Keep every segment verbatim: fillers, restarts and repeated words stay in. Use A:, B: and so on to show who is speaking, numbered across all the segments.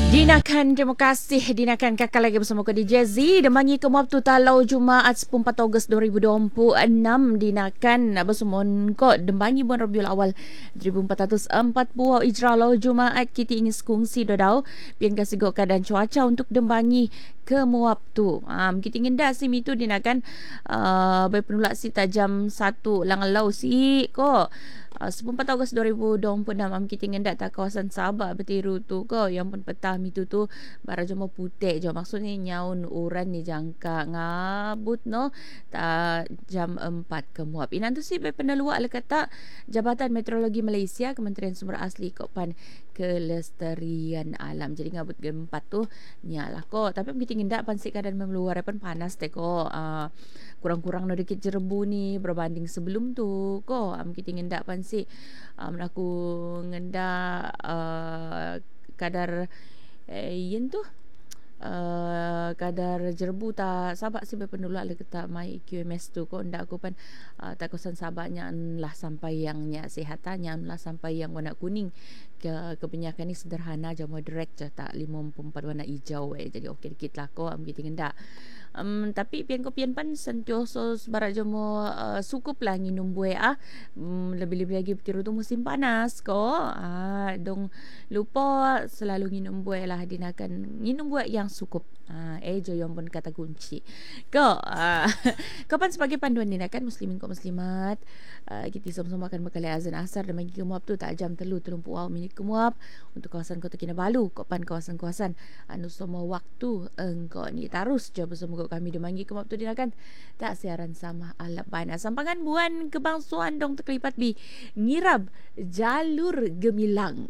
A: Dinakan, terima kasih. Dinakan kakak lagi bersama aku D J Z. Demangi ke waktu talau Jumaat sepuluh empat Ogos dua ribu dua puluh enam. Dinakan bersama ko demangi bulan Rabiul Awal seribu empat ratus empat puluh Ijrah lau Jumaat. Kita ingin sekongsi dodau pian kasih go keadaan cuaca untuk demangi ke waktu. Um, kita ingin dah sim itu dinakan uh, berpenulak si tajam satu lang lau si ko. Uh, sepuluh empat Ogos dua ribu dua puluh enam am kita ingin tak kawasan Sabah bertiru tu ko yang pun petang itu tu bara joma putih jo maksudnya nyaun uran ni jangka ngabut no ta jam empat ke muap inan tu si penelua le kata Jabatan Meteorologi Malaysia Kementerian Sumber Asli Kopan Kelestarian Alam. Jadi ngabut ke empat tu nyalah ko tapi kita ingin tak pansik keadaan memeluar pun panas te ko uh, kurang-kurang no dikit jerebu ni berbanding sebelum tu ko am kita ingin tak pansik um, aku ngendak uh, kadar eh, yen tu uh, kadar jerebu tak sabak si berpenulak le kata mai Q M S tu ko ndak aku pan uh, tak kosan sabaknya lah sampai yangnya sihatannya lah sampai yang warna kuning ke kebanyakan ni sederhana je moderate je tak lima puluh empat warna hijau eh jadi okey dikit lah ko am kita ngendak. Um, tapi pian ko pian pan sentioso sebarat jomo uh, sukup lah nginum buah ah um, lebih-lebih lagi bertiru tu musim panas ko ah dong lupa selalu nginum buah lah dinakan nginum buah yang sukup ah eh jo yang pun kata kunci ko ah, kapan sebagai panduan dinakan muslimin ko muslimat uh, kita sama-sama akan bekal azan asar dan bagi kemuap tu tak jam telu telumpu awak minit kemuap untuk kawasan Kota Kinabalu kapan kawasan-kawasan anu semua waktu engkau ni tarus jo bersama kami demangi ke waktu dinakan tak siaran sama alap bana sampangan buan kebangsuan dong terkelipat bi ngirab jalur gemilang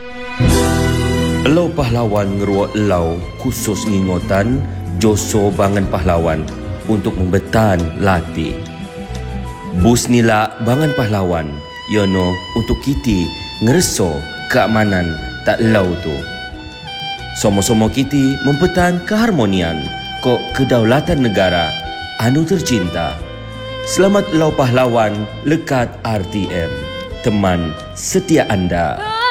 B: Elau pahlawan ngeruak elau khusus ngingotan Joso Bangan Pahlawan untuk membetan latih bus nila Bangan Pahlawan yono untuk kiti ngereso keamanan tak elau tu somo-somo kiti mempetan keharmonian kok kedaulatan negara anu tercinta. Selamat Lau Pahlawan lekat R T M, teman setia anda.